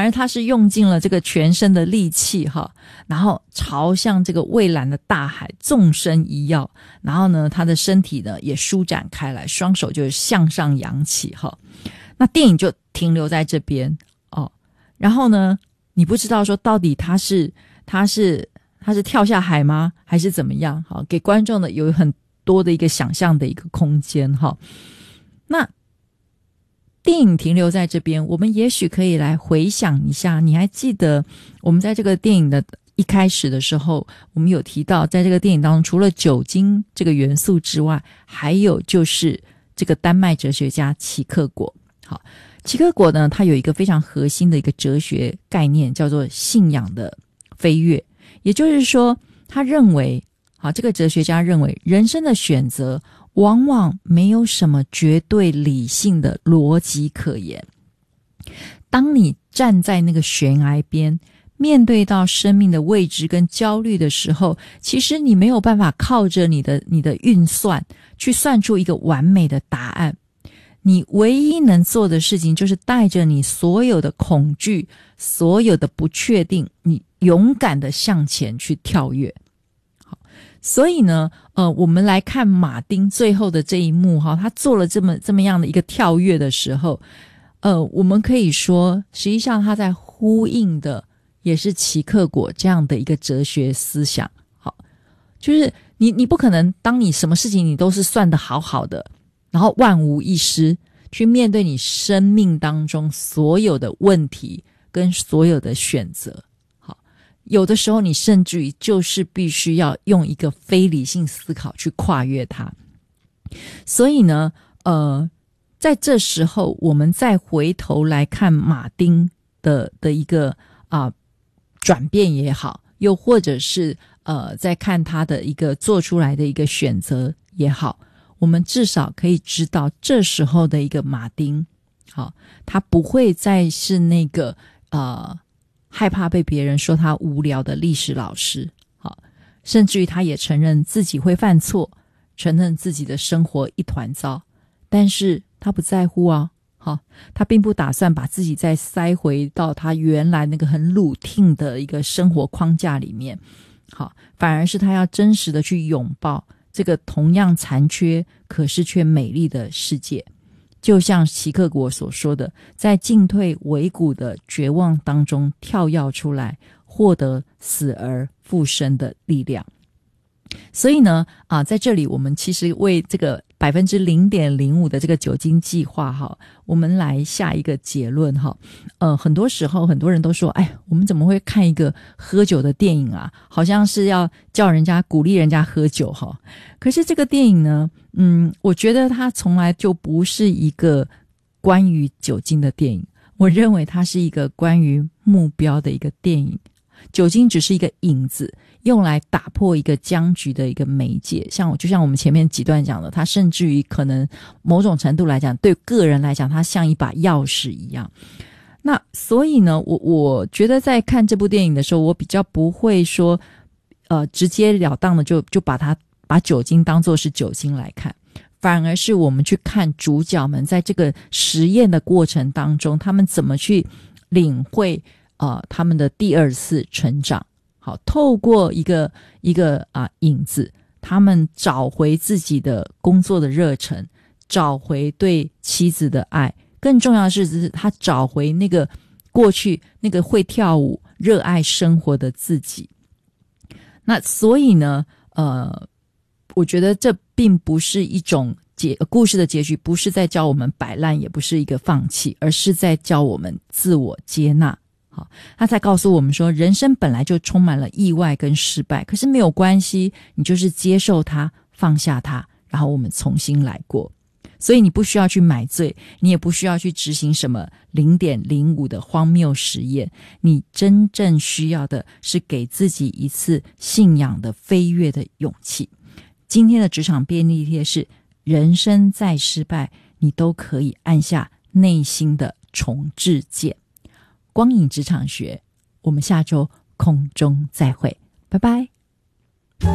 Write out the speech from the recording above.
而他是用尽了这个全身的力气哈，然后朝向这个蔚蓝的大海纵身一跃，然后呢他的身体呢也舒展开来，双手就向上扬起哈。那电影就停留在这边哦，然后呢你不知道说到底他是跳下海吗还是怎么样，好，给观众的有很多的一个想象的一个空间哈。那电影停留在这边，我们也许可以来回想一下，你还记得我们在这个电影的一开始的时候，我们有提到在这个电影当中除了酒精这个元素之外，还有就是这个丹麦哲学家齐克果。好，齐克果呢，他有一个非常核心的一个哲学概念，叫做信仰的飞跃。也就是说，他认为，好，这个哲学家认为人生的选择往往没有什么绝对理性的逻辑可言。当你站在那个悬崖边，面对到生命的未知跟焦虑的时候，其实你没有办法靠着你的运算去算出一个完美的答案。你唯一能做的事情就是带着你所有的恐惧，所有的不确定，你勇敢的向前去跳跃。好，所以呢我们来看马丁最后的这一幕哈，他做了这么样的一个跳跃的时候，我们可以说实际上他在呼应的也是齐克果这样的一个哲学思想。好，就是你不可能当你什么事情你都是算得好好的，然后万无一失去面对你生命当中所有的问题跟所有的选择。好，有的时候你甚至于就是必须要用一个非理性思考去跨越它。所以呢在这时候我们再回头来看马丁的一个转变也好，又或者是再看他的一个做出来的一个选择也好，我们至少可以知道这时候的一个马丁，好，他不会再是那个害怕被别人说他无聊的历史老师。好，甚至于他也承认自己会犯错，承认自己的生活一团糟，但是他不在乎啊。好，他并不打算把自己再塞回到他原来那个很routine的一个生活框架里面。好，反而是他要真实的去拥抱这个同样残缺可是却美丽的世界。就像齐克果所说的，在进退维谷的绝望当中跳跃出来，获得死而复生的力量。所以呢在这里我们其实为这个 0.05% 的这个酒精计划哈，我们来下一个结论哈。很多时候很多人都说，哎，我们怎么会看一个喝酒的电影啊，好像是要叫人家鼓励人家喝酒哈。可是这个电影呢我觉得它从来就不是一个关于酒精的电影，我认为它是一个关于目标的一个电影。酒精只是一个引子，用来打破一个僵局的一个媒介，就像我们前面几段讲的，它甚至于可能某种程度来讲，对个人来讲它像一把钥匙一样。那所以呢我觉得在看这部电影的时候，我比较不会说直截了当的就把酒精当作是酒精来看，反而是我们去看主角们在这个实验的过程当中，他们怎么去领会他们的第二次成长。好，透过一个影子，他们找回自己的工作的热忱，找回对妻子的爱，更重要的是他找回那个过去那个会跳舞热爱生活的自己。那所以呢我觉得这并不是一种故事的结局，不是在教我们摆烂，也不是一个放弃，而是在教我们自我接纳。好，他才告诉我们说，人生本来就充满了意外跟失败，可是没有关系，你就是接受它，放下它，然后我们重新来过。所以你不需要去买醉，你也不需要去执行什么 0.05 的荒谬实验，你真正需要的是给自己一次信仰的飞跃的勇气。今天的职场便利贴是，人生再失败，你都可以按下内心的重置键。光影职场学，我们下周空中再会，拜拜。